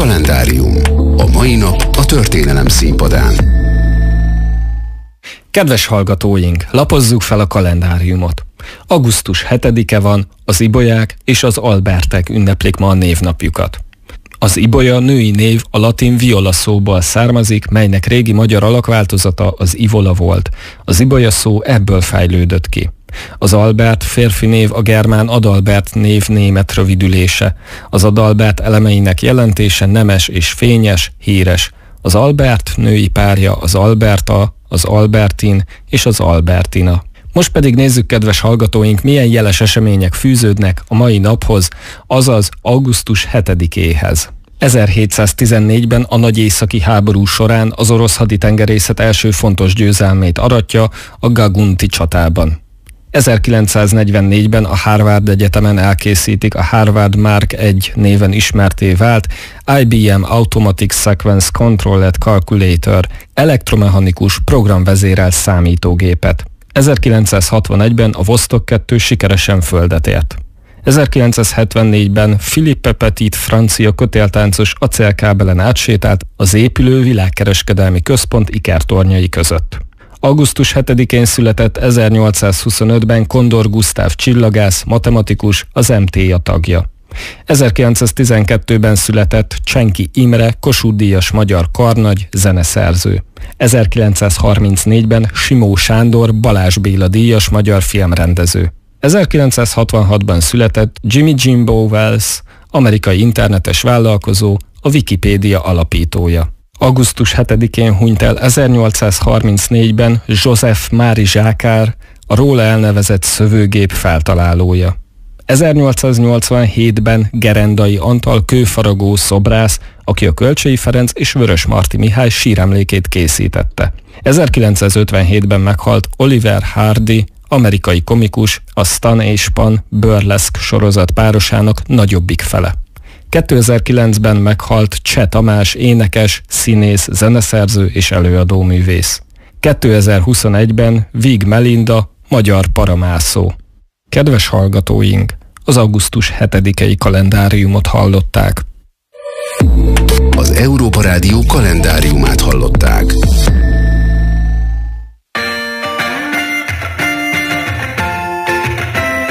Kalendárium. A mai nap a történelem színpadán. Kedves hallgatóink, lapozzuk fel a kalendáriumot. Augusztus 7-e van, az ibolyák és az albertek ünneplik ma a névnapjukat. Az ibolya női név a latin viola szóból származik, melynek régi magyar alakváltozata az ivola volt. Az ibolya szó ebből fejlődött ki. Az Albert férfi név a germán Adalbert név német rövidülése. Az Adalbert elemeinek jelentése nemes és fényes, híres. Az Albert női párja az Alberta, az Albertin és az Albertina. Most pedig nézzük, kedves hallgatóink, milyen jeles események fűződnek a mai naphoz, azaz augusztus 7-éhez. 1714-ben a nagy északi háború során az orosz haditengerészet első fontos győzelmét aratja a Gagunti csatában. 1944-ben a Harvard Egyetemen elkészítik a Harvard Mark I néven ismertté vált IBM Automatic Sequence Controlled Calculator elektromechanikus programvezérelt számítógépet. 1961-ben a Vostok 2 sikeresen földet ért. 1974-ben Philippe Petit francia kötéltáncos acélkábelen átsétált az épülő világkereskedelmi központ ikertornyai között. Augusztus 7-én született 1825-ben Kondor Gusztáv csillagász, matematikus, az MTA tagja. 1912-ben született Csenki Imre, Kossuth-díjas magyar karnagy, zeneszerző. 1934-ben Simó Sándor, Balázs Béla díjas magyar filmrendező. 1966-ban született Jimmy Jimbo Wales, amerikai internetes vállalkozó, a Wikipédia alapítója. Augusztus 7-én hunyt el 1834-ben Joseph Marie Jacquard, a róla elnevezett szövőgép feltalálója. 1887-ben Gerendai Antal kőfaragó szobrász, aki a Kölcsey Ferenc és Vörösmarty Mihály síremlékét készítette. 1957-ben meghalt Oliver Hardy, amerikai komikus, a Stan és Pan burleszk sorozat párosának nagyobbik fele. 2009-ben meghalt Cseh Tamás énekes, színész, zeneszerző és előadóművész. 2021-ben Vig Melinda, magyar paramászó. Kedves hallgatóink, az augusztus 7-i kalendáriumot hallották. Az Európa Rádió kalendáriumát hallották.